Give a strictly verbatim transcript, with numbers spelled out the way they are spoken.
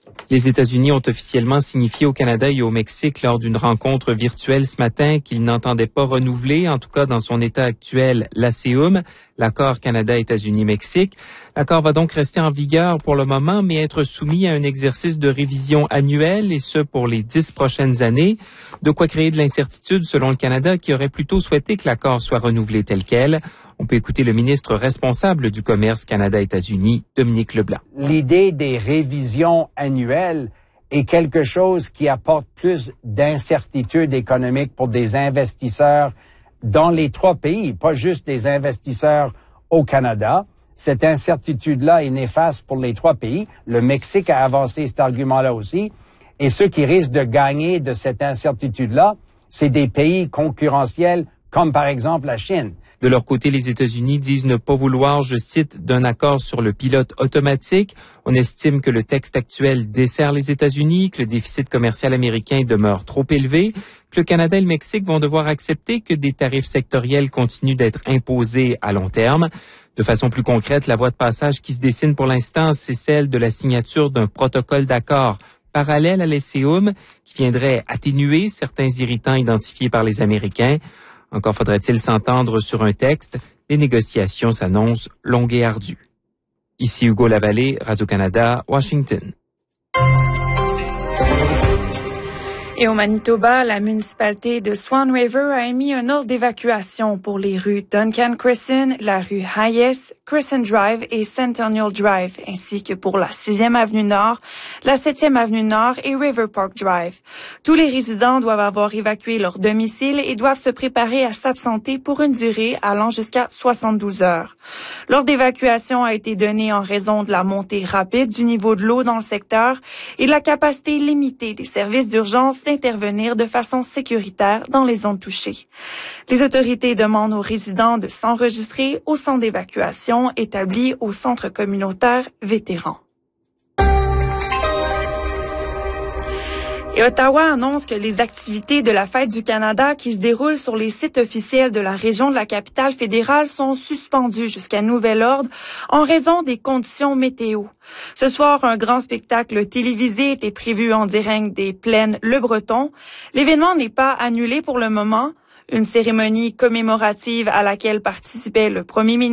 Les États-Unis ont officiellement signifié au Canada et au Mexique lors d'une rencontre virtuelle ce matin qu'ils n'entendaient pas renouveler, en tout cas dans son état actuel, l'A C E U M, l'accord Canada-États-Unis-Mexique. L'accord va donc rester en vigueur pour le moment, mais être soumis à un exercice de révision annuel, et ce pour les dix prochaines années. De quoi créer de l'incertitude selon le Canada, qui aurait plutôt souhaité que l'accord soit renouvelé tel quel. On peut écouter le ministre responsable du commerce Canada-États-Unis, Dominique Leblanc. L'idée des révisions annuelles est quelque chose qui apporte plus d'incertitude économique pour des investisseurs dans les trois pays, pas juste des investisseurs au Canada. Cette incertitude-là est néfaste pour les trois pays. Le Mexique a avancé cet argument-là aussi. Et ceux qui risquent de gagner de cette incertitude-là, c'est des pays concurrentiels comme par exemple la Chine. De leur côté, les États-Unis disent ne pas vouloir, je cite, d'un accord sur le pilote automatique. On estime que le texte actuel dessert les États-Unis, que le déficit commercial américain demeure trop élevé, que le Canada et le Mexique vont devoir accepter que des tarifs sectoriels continuent d'être imposés à long terme. De façon plus concrète, la voie de passage qui se dessine pour l'instant, c'est celle de la signature d'un protocole d'accord parallèle à l'A C E U M qui viendrait atténuer certains irritants identifiés par les Américains. Encore faudrait-il s'entendre sur un texte. Les négociations s'annoncent longues et ardues. Ici Hugo Lavallée, Radio-Canada, Washington. Et au Manitoba, la municipalité de Swan River a émis un ordre d'évacuation pour les rues Duncan Crescent, la rue Hayes, Crescent Drive et Centennial Drive, ainsi que pour la sixième avenue Nord, la septième avenue Nord et River Park Drive. Tous les résidents doivent avoir évacué leur domicile et doivent se préparer à s'absenter pour une durée allant jusqu'à soixante-douze heures. L'ordre d'évacuation a été donné en raison de la montée rapide du niveau de l'eau dans le secteur et de la capacité limitée des services d'urgence d'intervenir de façon sécuritaire dans les zones touchées. Les autorités demandent aux résidents de s'enregistrer au centre d'évacuation établi au centre communautaire vétéran. Et Ottawa annonce que les activités de la Fête du Canada qui se déroulent sur les sites officiels de la région de la capitale fédérale sont suspendues jusqu'à nouvel ordre en raison des conditions météo. Ce soir, un grand spectacle télévisé était prévu en direct des plaines Le Breton. L'événement n'est pas annulé pour le moment. Une cérémonie commémorative à laquelle participait le premier ministre